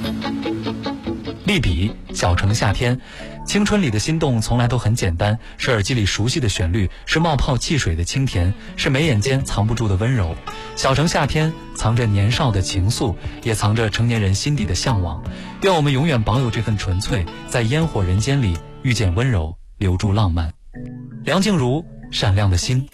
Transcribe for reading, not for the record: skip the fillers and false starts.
利比，小城夏天。青春里的心动从来都很简单，是耳机里熟悉的旋律，是冒泡汽水的清甜，是眉眼间藏不住的温柔。小城夏天藏着年少的情愫，也藏着成年人心底的向往。愿我们永远保有这份纯粹，在烟火人间里遇见温柔，留住浪漫。梁静茹，闪亮的心。